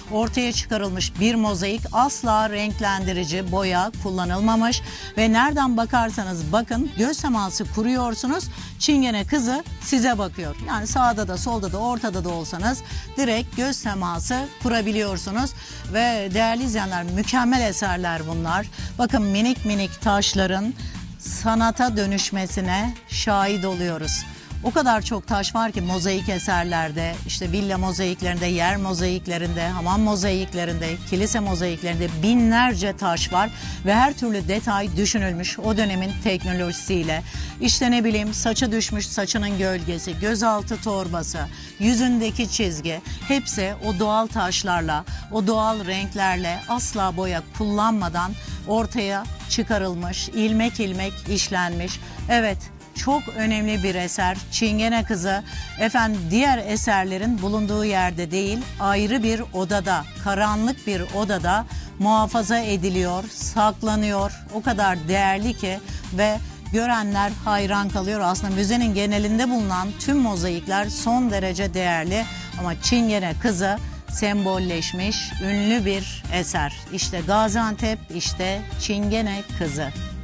ortaya çıkarılmış bir mozaik. Asla renklendirici boya kullanılmamış ve nereden bakarsanız bakın göz teması kuruyorsunuz. Çingene kızı size bakıyor. Yani sağda da solda da ortada da olsanız direkt göz teması kurabiliyorsunuz. Ve değerli izleyenler, mükemmel eserler bunlar. Bakın minik minik taşların sanata dönüşmesine şahit oluyoruz. O kadar çok taş var ki mozaik eserlerde, işte villa mozaiklerinde, yer mozaiklerinde, hamam mozaiklerinde, kilise mozaiklerinde binlerce taş var ve her türlü detay düşünülmüş o dönemin teknolojisiyle. İşte ne bileyim, saça düşmüş saçının gölgesi, gözaltı torbası, yüzündeki çizgi, hepsi o doğal taşlarla, o doğal renklerle asla boya kullanmadan ortaya çıkarılmış, ilmek ilmek işlenmiş. Evet, çok önemli bir eser. Çingene Kızı efendim diğer eserlerin bulunduğu yerde değil, ayrı bir odada, karanlık bir odada muhafaza ediliyor, saklanıyor. O kadar değerli ki ve görenler hayran kalıyor. Aslında müzenin genelinde bulunan tüm mozaikler son derece değerli ama Çingene Kızı sembolleşmiş ünlü bir eser. İşte Gaziantep, işte Çingene Kızı.